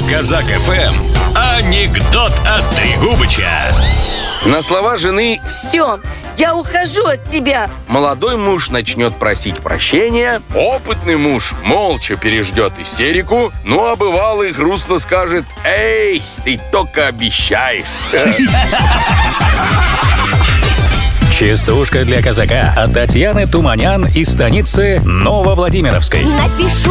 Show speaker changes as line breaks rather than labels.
Казак ФМ. Анекдот от Трегубыча.
На слова жены
Все, я ухожу от тебя.
молодой муж начнет просить прощения, опытный муж молча переждет истерику, ну а бывалый грустно скажет: «Эй, ты только обещаешь».
Частушка для казака от Татьяны Туманян из станицы Нововладимировской.
Напишу